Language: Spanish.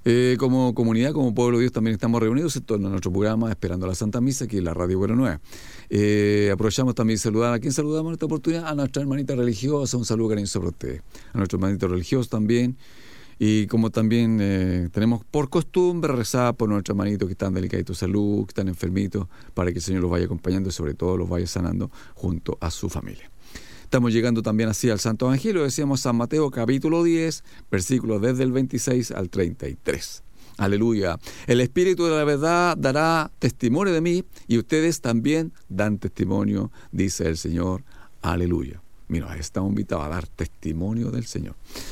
Como comunidad, como pueblo de Dios, también estamos reunidos en torno a nuestro programa Esperando la Santa Misa, aquí en la Radio Buena Nueva. Aprovechamos también saludar, ¿a quién saludamos en esta oportunidad? A nuestra hermanita religiosa, un saludo cariñoso para ustedes. A nuestros hermanitos religiosos también. Y como también tenemos por costumbre rezar por nuestros hermanitos que están delicaditos de salud, que están enfermitos, para que el Señor los vaya acompañando y sobre todo los vaya sanando junto a su familia. Estamos llegando también así al Santo Evangelio, decíamos San Mateo capítulo 10, versículos desde el 26 al 33. Aleluya. El Espíritu de la verdad dará testimonio de mí y ustedes también dan testimonio, dice el Señor. Aleluya. Mira, estamos invitados a dar testimonio del Señor.